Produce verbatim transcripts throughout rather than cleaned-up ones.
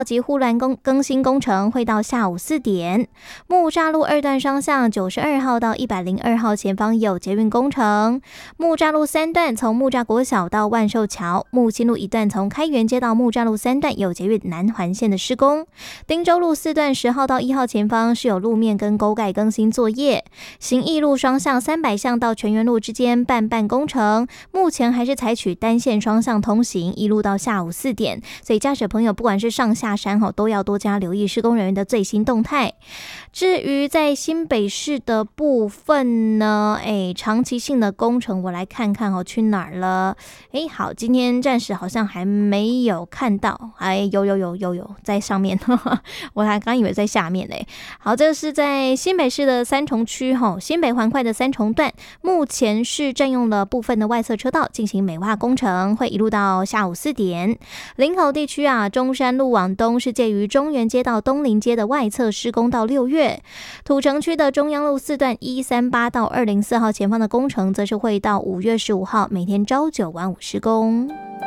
及护栏更更新工程会到下午四点。木栅路二段双向九十二号到一百零二号前方有捷运工程。木栅路三段从木栅国小到万寿桥，木新路一段从开元街到木栅路三段有捷运南环线的施工。汀州路四段十号到一号前方是有路面跟沟盖更新作业。行义路双向三百巷到全园路之间半半工程，目前还是采取单线双向通行，一路到下午四点，所以驾驶朋友不管是上下山都要多加留意施工人员的最新动态。至于在新北市的部分呢，哎，长期性的工程我来看看哦，去哪儿了？哎，好，今天暂时好像还没有看到，哎，有有有有有在上面，呵呵，我还刚以为在下面嘞。好，这是在新北市的三重区哈，新北环快的三重段，目前是占用了部分的外侧车道进行美化工程，会一路到下午四点。林口地区啊，中山路往东是介于中原街到东林街的外侧施工到六月，土城区的中央路四段一三八到二零四号前方的工程，则是会到五月十五号，每天朝九晚五施工。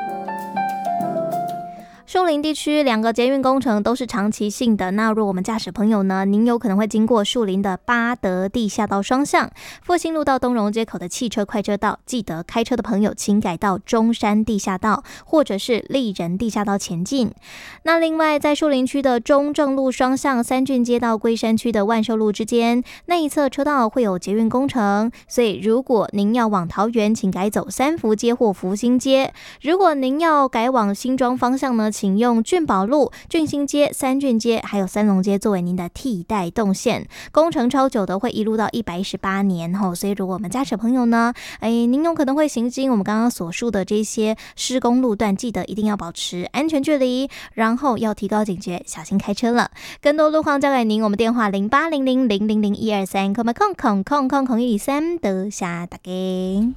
树林地区两个捷运工程都是长期性的，那如果我们驾驶朋友呢，您有可能会经过树林的八德地下道双向、复兴路到东荣街口的汽车快车道，记得开车的朋友请改到中山地下道或者是立人地下道前进。那另外在树林区的中正路双向三郡街到龟山区的万寿路之间，那一侧车道会有捷运工程，所以如果您要往桃园，请改走三福街或福兴街；如果您要改往新庄方向呢，请用俊宝路、俊兴街、三郡街还有三龙街作为您的替代动线。工程超久的会一路到一百一十八年后，所以如果我们驾驶朋友呢，哎，您有可能会行经我们刚刚所述的这些施工路段，记得一定要保持安全距离，然后要提高警觉，小心开车了。更多路况交给您，我们电话零八零零零零零一二三，空空空空空空一三的下大家。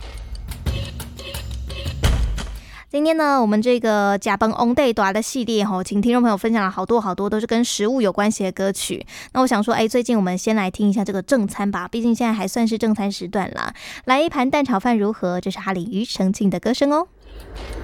今天呢，我们这个甲崩 on day 短的系列吼，请听众朋友分享了好多好多都是跟食物有关系的歌曲。那我想说，哎，最近我们先来听一下这个正餐吧，毕竟现在还算是正餐时段啦。来一盘蛋炒饭如何？这是哈里庾澄庆的歌声哦。